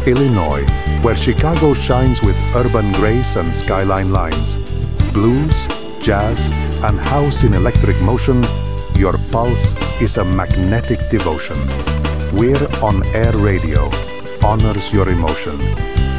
Illinois, where Chicago shines with urban grace and skyline lines. Blues, jazz, and house in electric motion, your pulse is a magnetic devotion. We're on air radio, honors your emotion.